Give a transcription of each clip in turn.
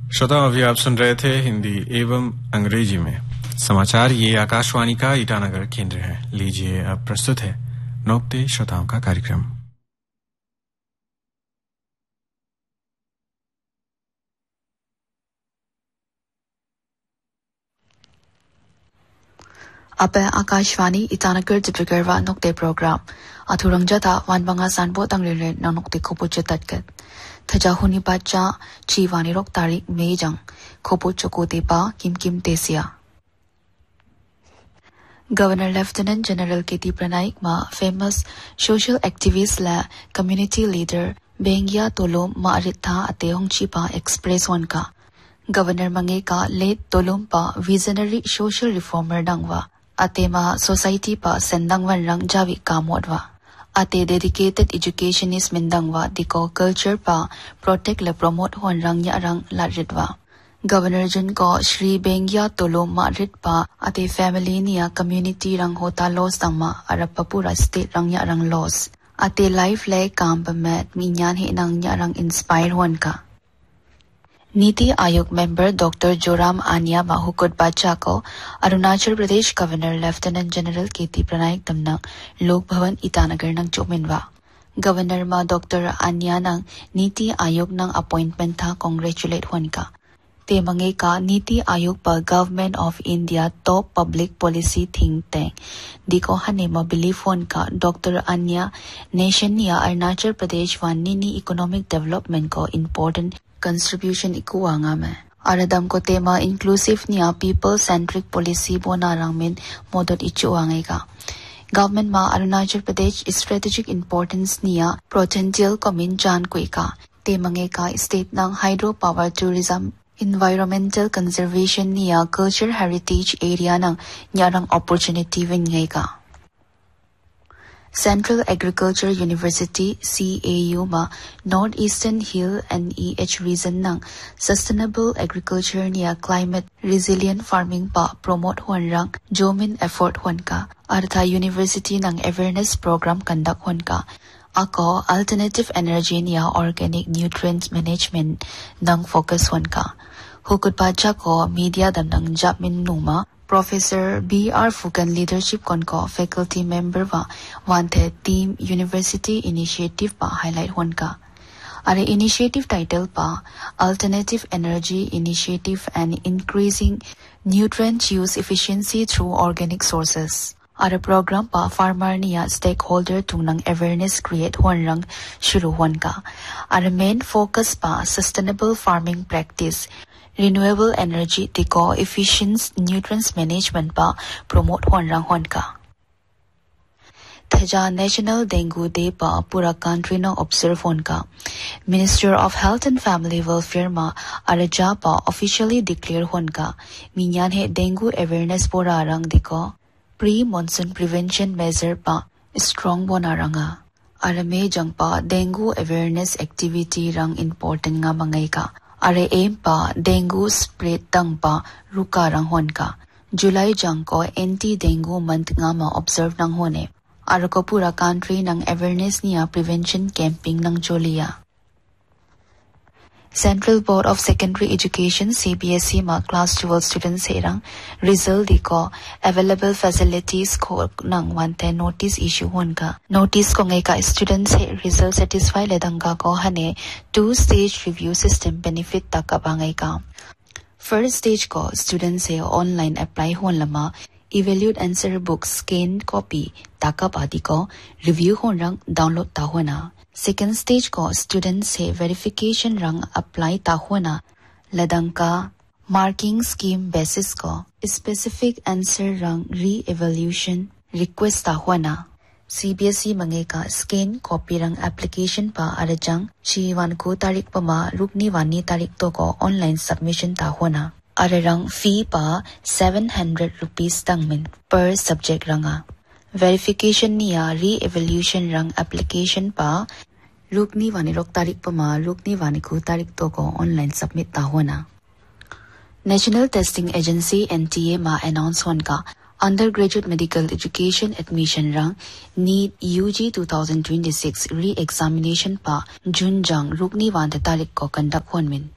श्रोताओं, अभी आप सुन रहे थे हिंदी एवं अंग्रेजी में समाचार। ये आकाशवाणी का ईटानगर केंद्र है। लीजिए अब प्रस्तुत है नोक्ते श्रोताओं का कार्यक्रम। Apa Akashvani Itanagar Dibrigarwa Nokte Program Athurang Wan Banga Sanbo Tangrele Nanokte Kopoche Tatkat Tajahuni Bacha Chivani Rok Tarik Mejang Kopocho Kotepa Kim Tesia Governor Lieutenant General K.T. Pranaik ma famous social activist la community leader Bengia Tolom ma aritha Ateong Chipa Express One ka Governor Mangeka late Tolom pa visionary social reformer dangwa Atema society pa sendang wanrang jawi kamodwa. Ate dedicated educationist mendangwa diko culture pa protect la promote honrang yarang laridwa. Governor Jun ko Shri Bengia Tolo Marit pa ate family niya community rang hota laws tangma arapapura state rang yarang laws. Ate life lay kam pamet minyan hi nang yarang inspire hon ka. Niti Ayog member Dr. Joram Anya Mahukod Bacha ko Arunachal Pradesh Governor Lieutenant General K.T. Pranaik Damnang Lok Bhavan Itanagar nang Chominwa. Governor ma Dr. Anya nang Niti Ayog nang appointment tha congratulate huan ka. Te mange ka Niti Ayog pa Government of India top public policy think tank. Di ko hane ma believe huan ka Dr. Anya nation niya Arunachal Pradesh wan nini economic development ko important contribution ikuwa nga me. Aradam ko tema inclusive niya people-centric policy bonarang min modot ichuwa ngay ka. Government ma Arunachal Pradesh strategic importance niya potential komin jan ko ika. Tema ngay ka state ng hydropower tourism environmental conservation niya culture heritage area ng nyarang opportunity win ngay ka. Central Agriculture University CAU ma Northeastern Hill NEH region ng sustainable agriculture niya climate resilient farming pa promote huan rang jomin effort huan ka artha university ng awareness program conduct huan ka ako alternative energy niya organic nutrient management ng focus huan ka hukod pa ko media dam ng job min numa Professor B.R. Fugan leadership kon ko faculty member wa wante team university initiative pa highlight huan ka. Are initiative title pa Alternative Energy Initiative and Increasing Nutrient Use Efficiency Through Organic Sources. Are program pa farmer niya stakeholder tunang awareness create huan rang shuru huan ka. Are main focus pa sustainable farming practice renewable energy tiko efficient nutrients management pa promote huan ka. Teja National Dengue Day pa pura country no observe huan ka. Minister of Health and Family Welfare ma araja pa officially declare huan ka. Minyan he dengue awareness pura rang diko pre-monsoon prevention measure pa strong bonaranga. Arame jang pa dengue awareness activity rang important nga mangay ka. Are aim pa dengue spread tang pa ruka rang hon ka. July jang ko anti-dengue month nga ma observe nang hone. Are ko pura country nang awareness niya prevention camping nang Jolia. Central Board of Secondary Education CBSE ma class 12 students herang result di ko available facilities ko nang wante notice issue hon ka. Notice ko ngay ka students he result satisfy ledang ka ko hane 2-stage review system benefit tak abangay ka. First stage ko students he online apply hon lama evaluate answer book scan copy takap adi ko review hon rang download ta hona. Second stage ko students se verification rang apply ta hona ladang ka marking scheme basis ko specific answer rang re-evaluation request ta hona. CBSE mangay ka scan copy rang application pa arajang chiwan ko tarik pa ma rukni wani tarik to ko online submission ta hona. Ararang fee pa 700 rupees tang min per subject ranga. Verification niya re-evaluation rang application pa Rukni wani rok tarik pa ma rukni wani ko tarik to ko online submit ta hona. National Testing Agency NTA ma announce hon ka undergraduate medical education admission rang NEET UG 2026 re-examination pa June jang rukni wan tarik ko conduct hon min.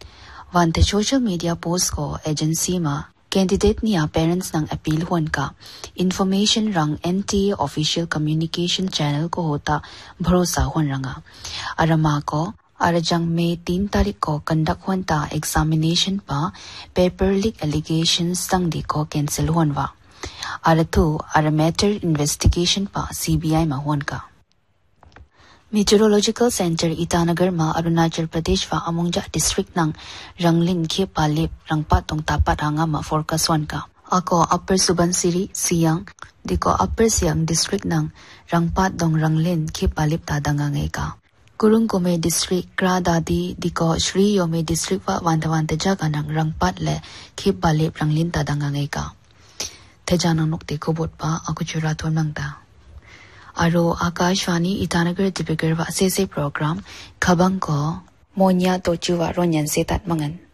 wan the social media post ko agency ma candidate niya parents nang appeal huan ka information rang NTA official communication channel ko hota bharosa huan ranga arama ko arajang May 3 tarik ko conduct huan ta examination pa paper leak allegations tang di ko cancel huan wa aratu matter investigation pa CBI ma huan ka Meteorological Center Itanagar ma Arunachal Pradesh wa Amongja district nang Ranglin Khe Palip Rangpat tong tapat hanga ma forecast wan ka ako Upper Subansiri Siang diko Upper Siang district nang Rangpat dong Ranglin Khe Palip tadanga ngai ka Kurung Kome district Kradadi diko Shri Yome district wa wanta jaga nang Rangpat le Khe Palip Ranglin tadanga ngai ka Tejanang nokte kobot pa ako churaton nang ta Aro Akashwani Itanagar Dibigar wa se program Kabang ko Monya Tochu wa Ronyan Setat Mangan